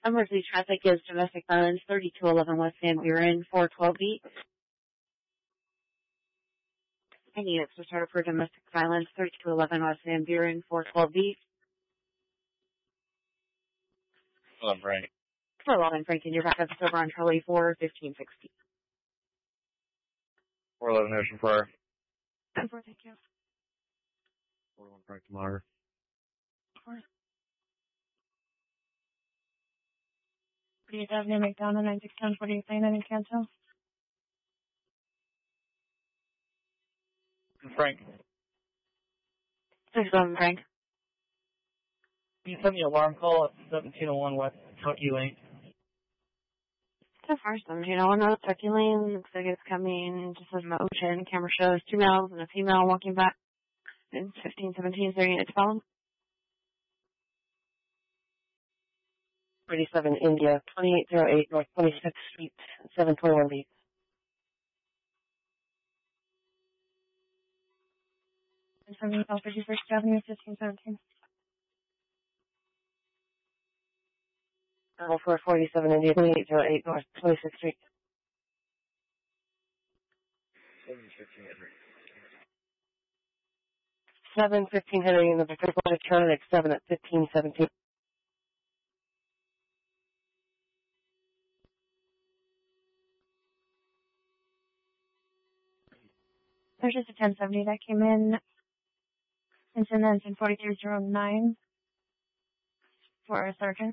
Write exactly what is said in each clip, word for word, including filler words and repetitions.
Emergency traffic is domestic violence, thirty-two eleven West Van Buren, four twelve beat. I need it to start for domestic violence, thirty-two eleven West Van Buren, four twelve beat. Hello, Frank. four eleven Franklin, you're back up over on Charlie four fifteen sixty. four eleven Ocean Fire. four, thank you. four eleven Frank Tomorrow. four. forty-eighth Avenue, McDonald, nine six one, forty-eighth Lane, and cancel. Frank. six eleven Frank. Can you send me an alarm call at seventeen oh one West Kentucky Lane? So far, seventeen oh one West Kentucky Lane. Looks like it's coming just as motion. Camera shows two males and a female walking back. And fifteen seventeen, is there a unit to follow? thirty-seven India, twenty-eight oh eight North twenty-sixth Street, seven twenty-one B. And from the thirty-first Avenue, fifteen seventeen. Level four forty-seven India, twenty-eight oh eight North twenty-sixth Street. seven fifteen Henry in the Victor Flight Charlie X seven at fifteen seventeen. There's just a ten seventy that came in. Incident in forty-three oh nine for a sergeant.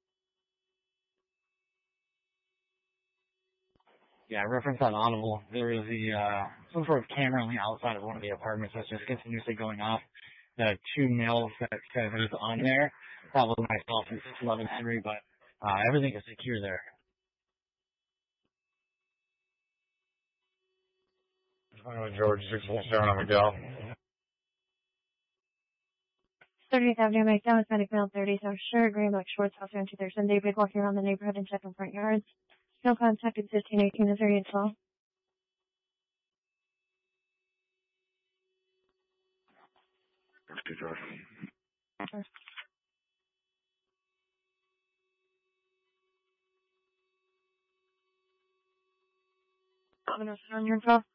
Yeah, reference on Audible. There is the, uh, some sort of camera on the outside of one of the apartments that's just continuously going off. The two males that says it's on there, probably myself and six eleven Henry, but, uh, everything is secure there. George, six one seven on Miguel. thirtieth Avenue, McDowell, Medic Male thirty, South Shore, Green Black Schwartz, House two there. Sunday, big walking around the neighborhood and checking front yards. No contact at fifteen eighteen, is there a twelve? Sure. I'm going to on your twelve.